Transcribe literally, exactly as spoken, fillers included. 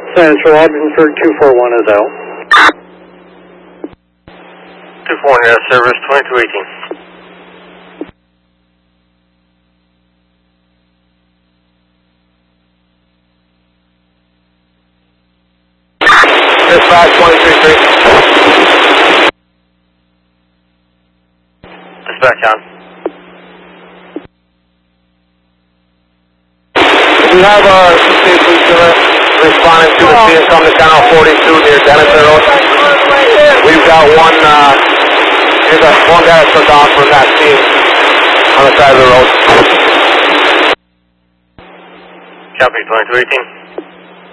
Central, Ogdensburg two four one is out. two four one, air service, twenty-two eighteen. Dispatch twenty-three three. Dispatch on. We have a state police unit responding to the scene from the Channel forty-two near Denison Road. We've got one, uh, here's a, one guy that took off from that scene on the side of the road. Copy, twenty-two eighteen.